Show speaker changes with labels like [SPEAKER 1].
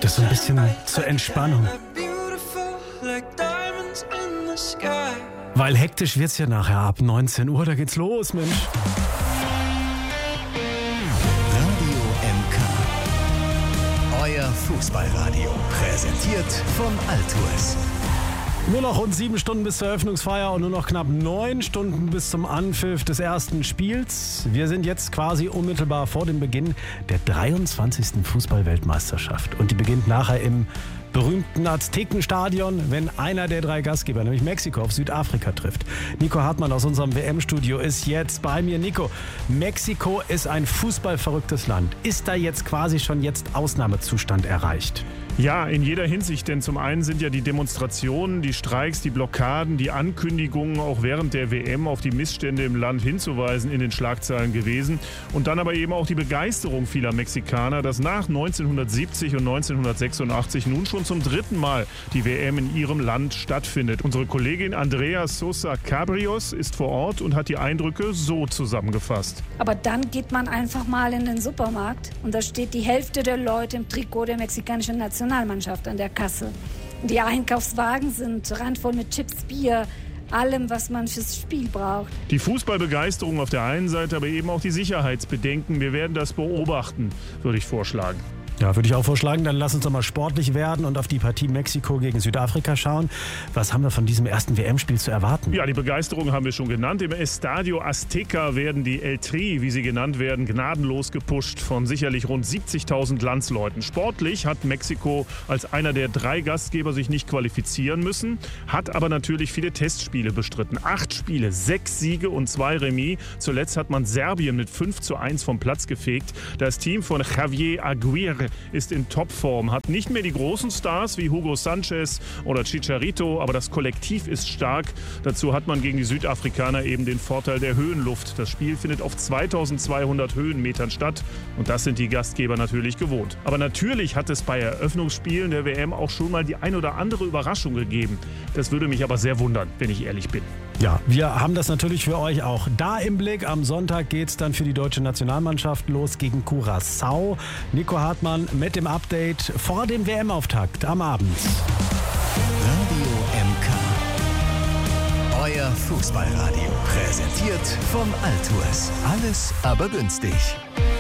[SPEAKER 1] Das so ein bisschen zur Entspannung. Weil hektisch wird's ja nachher ab 19 Uhr, da geht's los, Mensch.
[SPEAKER 2] Radio MK. Euer Fußballradio. Präsentiert von Altours.
[SPEAKER 1] Nur noch rund 7 Stunden bis zur Eröffnungsfeier und nur noch knapp 9 Stunden bis zum Anpfiff des ersten Spiels. Wir sind jetzt quasi unmittelbar vor dem Beginn der 23. Fußball-Weltmeisterschaft. Und die beginnt nachher im berühmten Aztekenstadion, wenn einer der 3 Gastgeber, nämlich Mexiko, auf Südafrika trifft. Nico Hartmann aus unserem WM-Studio ist jetzt bei mir. Nico, Mexiko ist ein fußballverrücktes Land. Ist da jetzt quasi schon Ausnahmezustand erreicht?
[SPEAKER 3] Ja, in jeder Hinsicht, denn zum einen sind ja die Demonstrationen, die Streiks, die Blockaden, die Ankündigungen auch während der WM auf die Missstände im Land hinzuweisen in den Schlagzeilen gewesen und dann aber eben auch die Begeisterung vieler Mexikaner, dass nach 1970 und 1986 nun schon zum 3. Mal die WM in ihrem Land stattfindet. Unsere Kollegin Andrea Sosa Cabrios ist vor Ort und hat die Eindrücke so zusammengefasst.
[SPEAKER 4] Aber dann geht man einfach mal in den Supermarkt und da steht die Hälfte der Leute im Trikot der mexikanischen Nationalmannschaft an der Kasse. Die Einkaufswagen sind randvoll mit Chips, Bier, allem, was man fürs Spiel braucht.
[SPEAKER 3] Die Fußballbegeisterung auf der einen Seite, aber eben auch die Sicherheitsbedenken. Wir werden das beobachten, würde ich vorschlagen.
[SPEAKER 1] Ja, würde ich auch vorschlagen, dann lass uns doch mal sportlich werden und auf die Partie Mexiko gegen Südafrika schauen. Was haben wir von diesem ersten WM-Spiel zu erwarten?
[SPEAKER 3] Ja, die Begeisterung haben wir schon genannt. Im Estadio Azteca werden die El Tri, wie sie genannt werden, gnadenlos gepusht von sicherlich rund 70.000 Landsleuten. Sportlich hat Mexiko als einer der 3 Gastgeber sich nicht qualifizieren müssen, hat aber natürlich viele Testspiele bestritten. 8 Spiele, 6 Siege und 2 Remis. Zuletzt hat man Serbien mit 5:1 vom Platz gefegt. Das Team von Javier Aguirre ist in Topform, hat nicht mehr die großen Stars wie Hugo Sanchez oder Chicharito, aber das Kollektiv ist stark. Dazu hat man gegen die Südafrikaner eben den Vorteil der Höhenluft. Das Spiel findet auf 2200 Höhenmetern statt und das sind die Gastgeber natürlich gewohnt. Aber natürlich hat es bei Eröffnungsspielen der WM auch schon mal die ein oder andere Überraschung gegeben. Das würde mich aber sehr wundern, wenn ich ehrlich bin.
[SPEAKER 1] Ja, wir haben das natürlich für euch auch da im Blick. Am Sonntag geht es dann für die deutsche Nationalmannschaft los gegen Curaçao. Nico Hartmann mit dem Update vor dem WM-Auftakt am Abend.
[SPEAKER 2] Radio MK. Euer Fußballradio. Präsentiert von Altours. Alles aber günstig.